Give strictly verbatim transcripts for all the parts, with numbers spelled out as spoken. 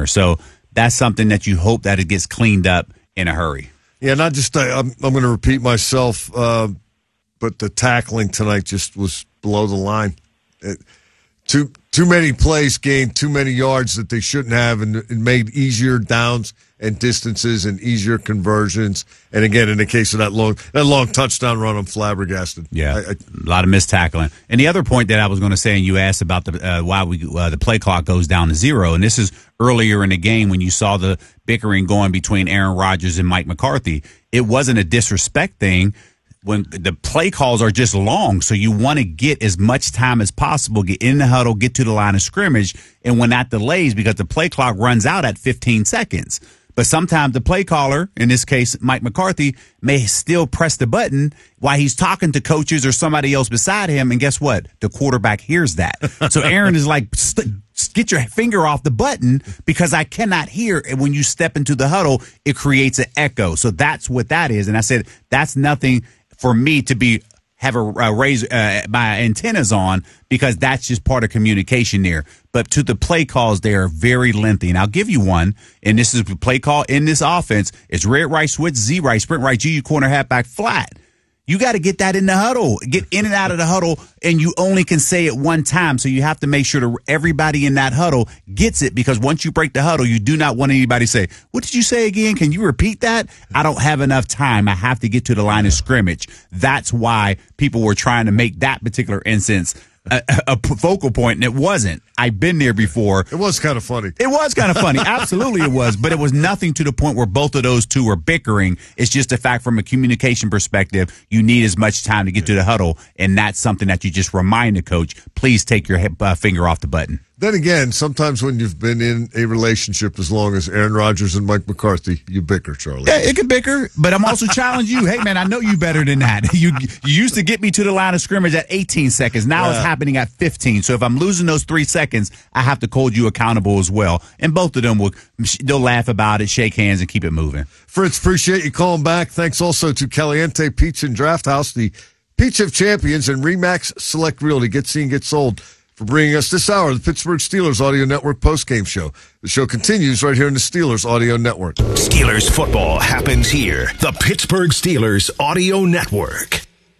center. So that's something that you hope that it gets cleaned up in a hurry. Yeah, not just, uh, I'm, I'm going to repeat myself, uh, but the tackling tonight just was below the line. It, too too many plays gained too many yards that they shouldn't have, and it made easier downs and distances and easier conversions. And again, in the case of that long that long touchdown run, I'm flabbergasted. Yeah, I, I, a lot of missed tackling. And the other point that I was going to say, and you asked about the uh, why we uh, the play clock goes down to zero, and this is earlier in the game when you saw the bickering going between Aaron Rodgers and Mike McCarthy. It wasn't a disrespect thing. When the play calls are just long, so you want to get as much time as possible, get in the huddle, get to the line of scrimmage, and when that delays, because the play clock runs out at fifteen seconds. But sometimes the play caller, in this case Mike McCarthy, may still press the button while he's talking to coaches or somebody else beside him, and guess what? The quarterback hears that. So Aaron is like, get your finger off the button because I cannot hear. And when you step into the huddle, it creates an echo. So that's what that is. And I said, that's nothing for me to be have a, a raise uh, my antennas on, because that's just part of communication there. But to the play calls, they are very lengthy. And I'll give you one, and this is the play call in this offense. It's red right switch, Z right, sprint right, G U corner halfback flat. You got to get that in the huddle, get in and out of the huddle, and you only can say it one time. So you have to make sure that everybody in that huddle gets it, because once you break the huddle, you do not want anybody to say, what did you say again? Can you repeat that? I don't have enough time. I have to get to the line of scrimmage. That's why people were trying to make that particular instance A, a focal point, and it wasn't. I've been there before. It was kind of funny. It was kind of funny. Absolutely it was. But it was nothing to the point where both of those two were bickering. It's just a fact from a communication perspective, you need as much time to get to the huddle, and that's something that you just remind the coach, please take your uh, finger off the button. Then again, sometimes when you've been in a relationship as long as Aaron Rodgers and Mike McCarthy, you bicker, Charlie. Yeah, it could bicker, but I'm also challenging you. Hey, man, I know you better than that. You you used to get me to the line of scrimmage at eighteen seconds. Now yeah. It's happening at fifteen. So if I'm losing those three seconds, I have to hold you accountable as well. And both of them will they'll laugh about it, shake hands, and keep it moving. Fritz, appreciate you calling back. Thanks also to Caliente Pizza and Draft House, the Pizza of Champions, and Remax Select Realty. Get seen, get sold. For bringing us this hour, the Pittsburgh Steelers Audio Network postgame show. The show continues right here in the Steelers Audio Network. Steelers football happens here. The Pittsburgh Steelers Audio Network.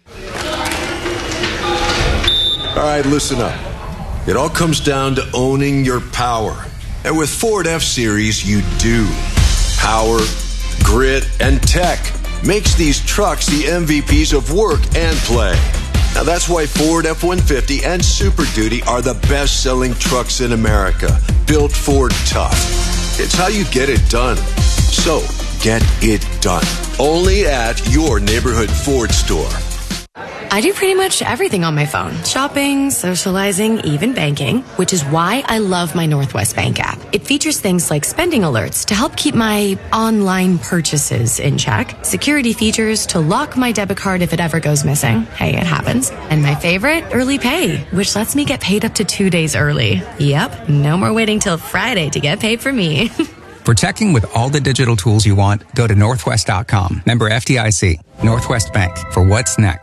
All right, listen up. It all comes down to owning your power. And with Ford F-Series, you do. Power, grit, and tech makes these trucks the M V Ps of work and play. Now, that's why Ford F one fifty and Super Duty are the best-selling trucks in America. Built Ford tough. It's how you get it done. So, get it done. Only at your neighborhood Ford store. I do pretty much everything on my phone. Shopping, socializing, even banking, which is why I love my Northwest Bank app. It features things like spending alerts to help keep my online purchases in check, security features to lock my debit card if it ever goes missing. Hey, it happens. And my favorite, early pay, which lets me get paid up to two days early. Yep, no more waiting till Friday to get paid for me. For checking with all the digital tools you want, go to northwest dot com. Member F D I C. Northwest Bank. For what's next.